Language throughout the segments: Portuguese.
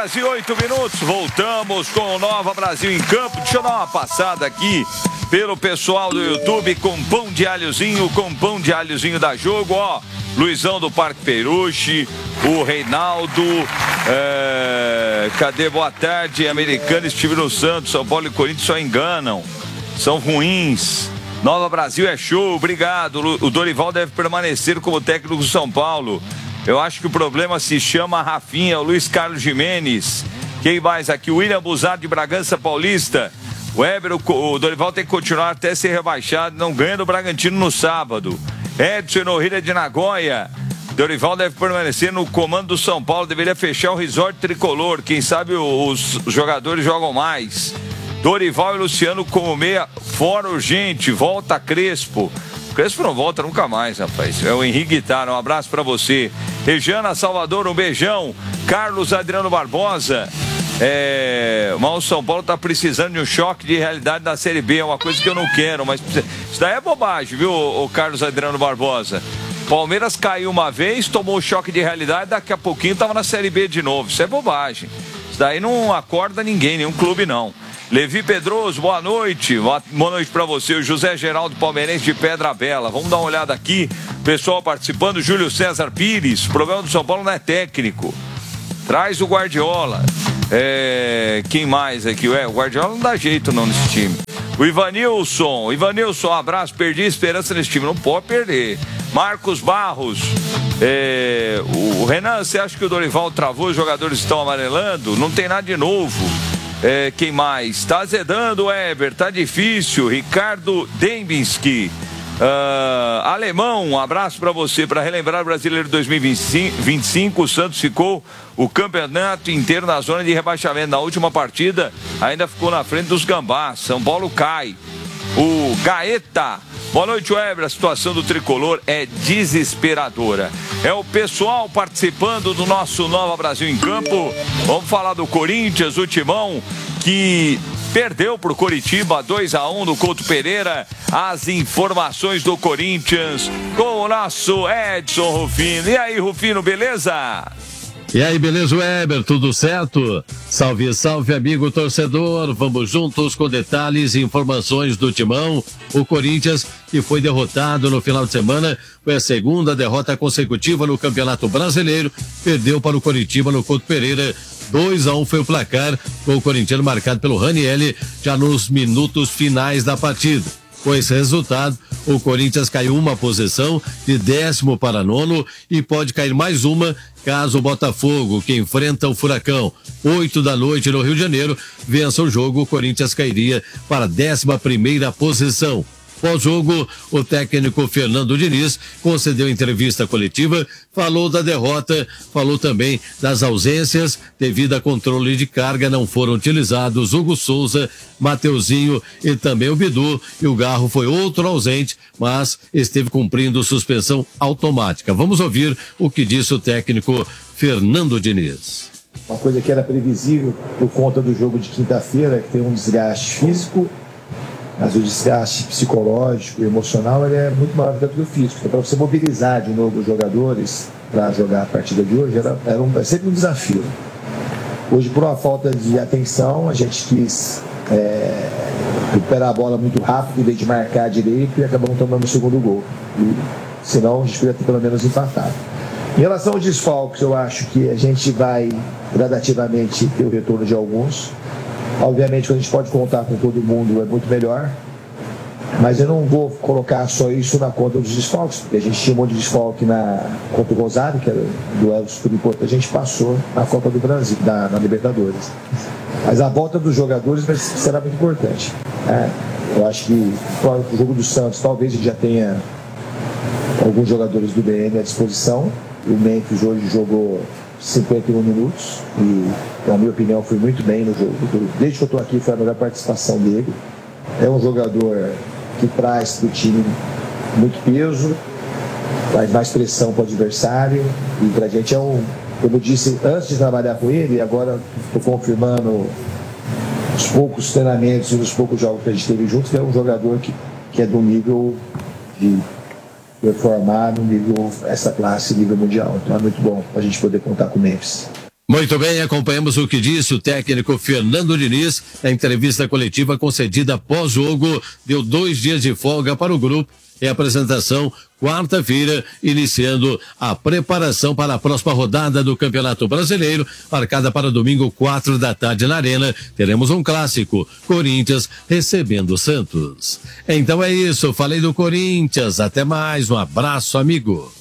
horas e 8 minutos, voltamos com o Nova Brasil em Campo. Deixa eu dar uma passada aqui pelo pessoal do YouTube com pão de alhozinho da Jogo, ó. Luizão do Parque Peruche, o Reinaldo, cadê? Boa tarde, americano, estive no Santos, São Paulo e Corinthians só enganam, são ruins. Nova Brasil é show, obrigado. O Dorival deve permanecer como técnico do São Paulo. Eu acho que o problema se chama Rafinha, o Luiz Carlos Jimenez. Quem mais aqui? O William Buzardo de Bragança Paulista. O Weber, o Dorival tem que continuar até ser rebaixado, não ganha do Bragantino no sábado. Edson Norrida de Nagoya. Dorival deve permanecer no comando do São Paulo, deveria fechar o resort tricolor. Quem sabe os jogadores jogam mais. Dorival e Luciano como meia, fora urgente, volta Crespo. Crespo não volta nunca mais, rapaz. É o Henrique Guitarra, um abraço pra você. Regiana Salvador, um beijão. Carlos Adriano Barbosa. Mas o São Paulo tá precisando de um choque de realidade na Série B, é uma coisa que eu não quero, mas isso daí é bobagem, viu, o Carlos Adriano Barbosa? Palmeiras caiu uma vez, tomou o choque de realidade, daqui a pouquinho tava na Série B de novo. Isso é bobagem. Isso daí não acorda ninguém, nenhum clube não. Levi Pedroso, boa noite. Boa noite pra você. O José Geraldo Palmeirense de Pedra Bela. Vamos dar uma olhada aqui. Pessoal participando. Júlio César Pires. O problema do São Paulo não é técnico. Traz o Guardiola. Quem mais aqui? O Guardiola não dá jeito não nesse time. O Ivanilson, um abraço. Perdi a esperança nesse time. Não pode perder. Marcos Barros. O Renan, você acha que o Dorival travou? Os jogadores estão amarelando? Não tem nada de novo. Quem mais? Tá azedando, Weber, tá difícil. Ricardo Dembinski. Alemão, um abraço pra você. Pra relembrar o Brasileiro 2025, o Santos ficou o campeonato inteiro na zona de rebaixamento. Na última partida, ainda ficou na frente dos Gambás. São Paulo cai. O Gaeta. Boa noite, Weber. A situação do tricolor é desesperadora. É o pessoal participando do nosso Nova Brasil em Campo. Vamos falar do Corinthians, o Timão, que perdeu para o Coritiba 2-1 no Couto Pereira. As informações do Corinthians com o nosso Edson Rufino. E aí, Rufino, beleza? E aí, beleza, Weber? Tudo certo? Salve, salve, amigo torcedor. Vamos juntos com detalhes e informações do Timão. O Corinthians, que foi derrotado no final de semana, foi a segunda derrota consecutiva no Campeonato Brasileiro. Perdeu para o Coritiba no Couto Pereira. 2-1 foi o placar, com o corintiano marcado pelo Ranieri já nos minutos finais da partida. Com esse resultado, o Corinthians caiu uma posição de 10º para 9º e pode cair mais uma caso o Botafogo, que enfrenta o Furacão, 8 da noite no Rio de Janeiro, vença o jogo. O Corinthians cairia para a 11ª posição. Pós-jogo, o técnico Fernando Diniz concedeu entrevista coletiva, falou da derrota, falou também das ausências devido a controle de carga, não foram utilizados Hugo Souza, Mateuzinho e também o Bidu, e o Garro foi outro ausente, mas esteve cumprindo suspensão automática. Vamos ouvir o que disse o técnico Fernando Diniz. Uma coisa que era previsível por conta do jogo de quinta-feira, que tem um desgaste físico, mas o desgaste psicológico e emocional ele é muito maior do que o físico. Então, para você mobilizar de novo os jogadores para jogar a partida de hoje, é sempre um desafio. Hoje, por uma falta de atenção, a gente quis recuperar a bola muito rápido, em vez de marcar direito, e acabamos tomando o segundo gol. Senão, a gente poderia ter pelo menos empatado. Em relação aos desfalques, eu acho que a gente vai gradativamente ter o retorno de alguns. Obviamente, quando a gente pode contar com todo mundo, é muito melhor. Mas eu não vou colocar só isso na conta dos desfalques, porque a gente tinha um monte de desfalque contra o Rosário, que era um duelo super importante. A gente passou na Copa do Brasil, na Libertadores. Mas a volta dos jogadores será muito importante. Eu acho que o jogo do Santos, talvez a gente já tenha alguns jogadores do BM à disposição. O Memphis hoje jogou 51 minutos e, na minha opinião, foi muito bem no jogo. Desde que eu estou aqui, foi a melhor participação dele. É um jogador que traz para o time muito peso, traz mais pressão para o adversário, e para a gente como eu disse antes de trabalhar com ele, agora estou confirmando os poucos treinamentos e os poucos jogos que a gente teve juntos, que é um jogador que é do nível de performar no nível, essa classe, nível mundial. Então é muito bom a gente poder contar com o Memphis. Muito bem, acompanhamos o que disse o técnico Fernando Diniz na entrevista coletiva concedida pós-jogo. Deu 2 dias de folga para o grupo e a apresentação quarta-feira, iniciando a preparação para a próxima rodada do Campeonato Brasileiro, marcada para domingo, 4 da tarde na Arena. Teremos um clássico, Corinthians recebendo o Santos. Então é isso, falei do Corinthians, até mais, um abraço, amigo.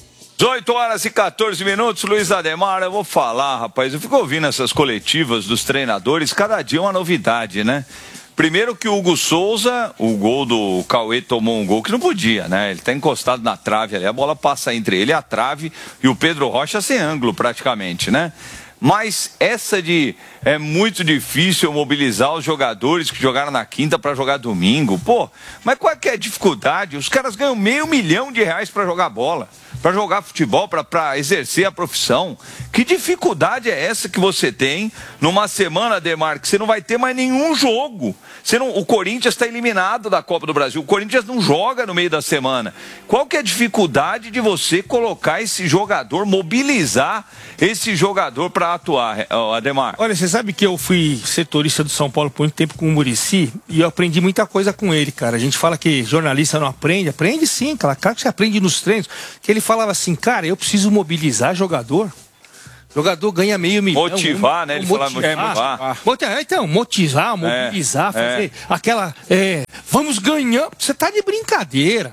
18h14, Luiz Ademar, eu vou falar, rapaz, eu fico ouvindo essas coletivas dos treinadores, cada dia uma novidade, né? Primeiro que o Hugo Souza, o gol do Cauê tomou um gol que não podia, né? Ele tá encostado na trave ali, a bola passa entre ele e a trave e o Pedro Rocha sem ângulo praticamente, né? Mas essa de é muito difícil mobilizar os jogadores que jogaram na quinta para jogar domingo. Pô, mas qual é que é a dificuldade? Os caras ganham R$500 mil para jogar bola, para jogar futebol, para exercer a profissão. Que dificuldade é essa que você tem numa semana, Ademar, que você não vai ter mais nenhum jogo? O Corinthians está eliminado da Copa do Brasil. O Corinthians não joga no meio da semana. Qual que é a dificuldade de você colocar esse jogador, mobilizar esse jogador para atuar, Ademar? Olha, você sabe que eu fui setorista do São Paulo por muito tempo com o Muricy e eu aprendi muita coisa com ele, cara. A gente fala que jornalista não aprende. Aprende sim, cara. Claro que você aprende nos treinos. Que ele falava assim, cara, eu preciso mobilizar jogador. Jogador ganha R$500 mil. Motivar, né? Ele falava motivar. Então, mobilizar, fazer aquela... vamos ganhar. Você tá de brincadeira.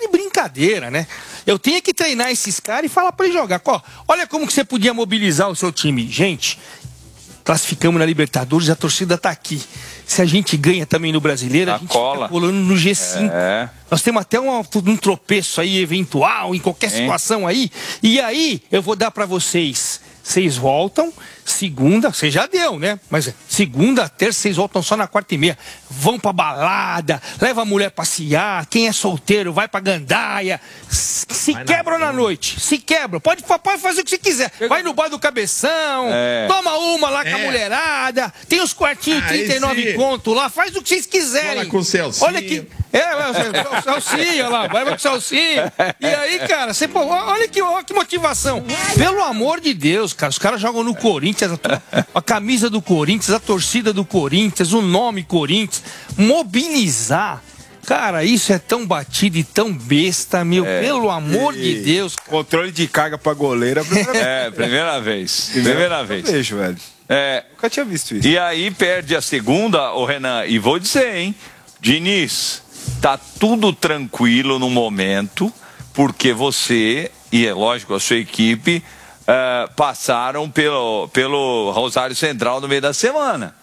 Né? Eu tenho que treinar esses caras e falar pra ele jogar. Olha como que você podia mobilizar o seu time. Gente, classificamos na Libertadores, a torcida tá aqui. Se a gente ganha também no Brasileiro, a gente fica colando no G5. Nós temos até um tropeço aí eventual, em qualquer situação aí. E aí, eu vou dar pra vocês... Vocês voltam, segunda, você já deu, né? Mas segunda, terça, vocês voltam só na 4h30. Vão pra balada, leva a mulher passear. Quem é solteiro vai pra gandaia. Se quebram na noite, se quebram. Pode fazer o que você quiser. Vai no bar do Cabeção, toma uma lá com a mulherada. Tem os quartinhos 39 conto lá. Faz o que vocês quiserem. Fala com o Celcinho. Olha que... o Celcinho, lá, vai com o Celcinho. E aí, cara, olha que motivação. Pelo amor de Deus, cara, os caras jogam no Corinthians, a camisa do Corinthians, a torcida do Corinthians, o nome Corinthians. Mobilizar. Cara, isso é tão batido e tão besta, meu. Pelo amor de Deus. Cara. Controle de carga pra goleira. Primeira vez. Primeira vez. Vejo, velho. Nunca tinha visto isso. E aí perde a segunda, ô Renan, e vou dizer, hein, Diniz, tá tudo tranquilo no momento, porque você, e é lógico a sua equipe, passaram pelo Rosário Central no meio da semana.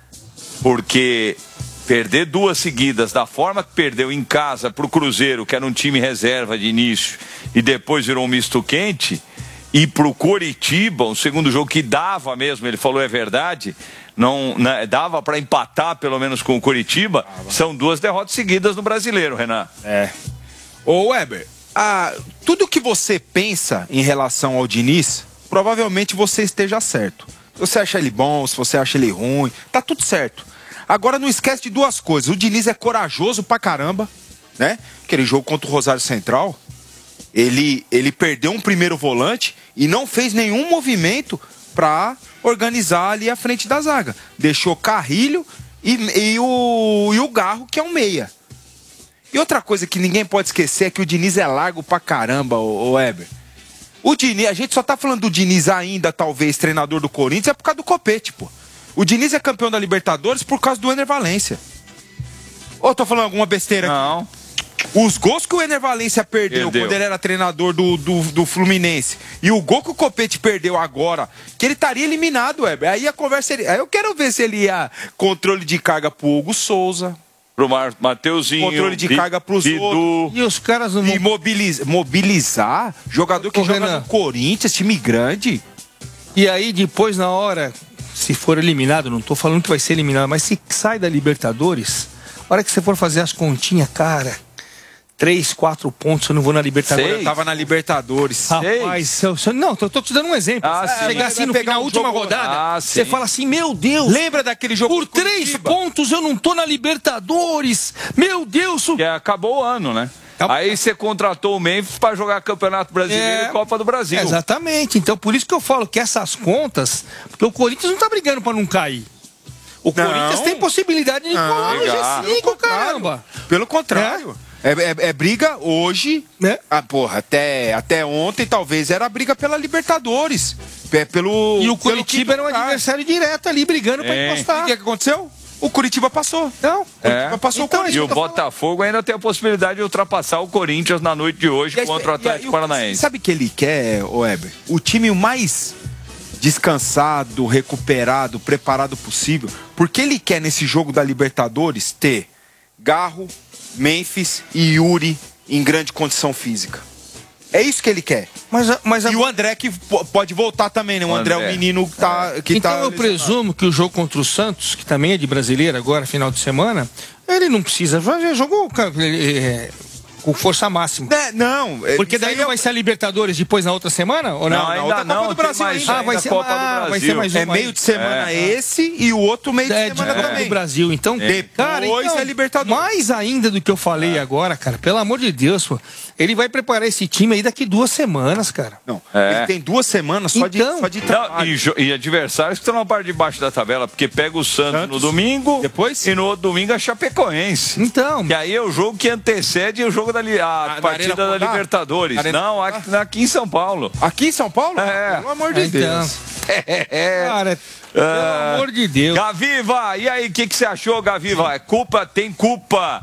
Porque perder 2 seguidas da forma que perdeu em casa pro Cruzeiro, que era um time reserva de início, e depois virou um misto quente, e pro Coritiba, um segundo jogo que dava mesmo, ele falou é verdade, não, né, dava para empatar pelo menos com o Coritiba, são 2 derrotas seguidas no Brasileiro, Renan. Ô Weber, tudo que você pensa em relação ao Diniz, provavelmente você esteja certo. Se você acha ele bom, se você acha ele ruim, tá tudo certo. Agora não esquece de 2 coisas. O Diniz é corajoso pra caramba, né? Aquele jogo contra o Rosário Central, ele perdeu um primeiro volante e não fez nenhum movimento pra organizar ali a frente da zaga. Deixou Carrilho e o Garro, que é um meia. E outra coisa que ninguém pode esquecer é que o Diniz é largo pra caramba, o Weber. O Diniz, a gente só tá falando do Diniz ainda, talvez, treinador do Corinthians, é por causa do Copete, pô. O Diniz é campeão da Libertadores por causa do Ener Valencia. Ou tô falando alguma besteira aqui? Não. Os gols que o Ener Valencia perdeu quando ele era treinador do Fluminense e o gol que o Copete perdeu agora, que ele estaria eliminado, Weber. Aí a conversa... Aí eu quero ver se ele ia controle de carga pro Hugo Souza, Pro Mateuzinho, controle de carga pros outros. E os caras não... E mobilizar jogador que joga no Corinthians, time grande. E aí depois na hora, se for eliminado, não tô falando que vai ser eliminado, mas se sai da Libertadores, a hora que você for fazer as continhas, cara, 3, 4 pontos, eu não vou na Libertadores. Eu tava na Libertadores. Rapaz, não, tô te dando um exemplo. Chegar assim no final, última rodada, você fala assim, meu Deus. Lembra daquele jogo? Por 3 pontos eu não tô na Libertadores. Meu Deus. Que acabou o ano, né? Aí você contratou o Memphis para jogar Campeonato Brasileiro e Copa do Brasil. Exatamente. Então, por isso que eu falo que essas contas... Porque o Corinthians não tá brigando para não cair. O Corinthians tem possibilidade de colar no G5, caramba. Pelo contrário. É briga hoje. Até ontem talvez era briga pela Libertadores. E o Curitiba era um adversário direto ali, brigando para encostar. E o que aconteceu? O Curitiba passou. Não, passou então, o Corinthians. E o Botafogo ainda tem a possibilidade de ultrapassar o Corinthians na noite de hoje contra o Atlético Paranaense. Sabe o que ele quer, Weber? O time mais descansado, recuperado, preparado possível. Porque ele quer, nesse jogo da Libertadores, ter Garro, Memphis e Yuri em grande condição física. É isso que ele quer. E o André que pode voltar também, né? O André é o menino que então tá eu presumo que o jogo contra o Santos, que também é de brasileiro agora, final de semana, ele não precisa. Já jogou com força máxima. Não. Porque daí não vai ser a Libertadores depois na outra semana? Ou não? Ainda não. Copa do Brasil ainda. Vai ser Copa do Brasil. Vai ser mais uma. Meio de semana esse e o outro meio de semana também. Do Brasil. Então, depois é Libertadores. Mais ainda do que eu falei agora, cara, pelo amor de Deus, pô, ele vai preparar esse time aí daqui 2 semanas, cara. Não, ele tem 2 semanas só de trabalho. E adversários que estão na parte de baixo da tabela, porque pega o Santos no domingo e no outro domingo a Chapecoense. Então. E aí é o jogo que antecede o jogo da partida da Libertadores. Não, aqui em São Paulo. Aqui em São Paulo? Pelo amor de Deus. Cara, pelo amor de Deus. Gaviva, e aí, o que você achou, Gaviva? Tem culpa